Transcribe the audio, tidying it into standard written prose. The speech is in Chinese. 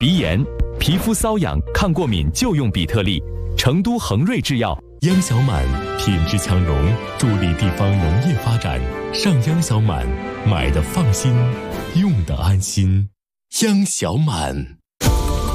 鼻炎、皮肤瘙痒、抗过敏就用比特利。成都恒瑞制药。 央小满品质强融，助力地方农业发展。上央小满，买的放心，用的安心。央小满。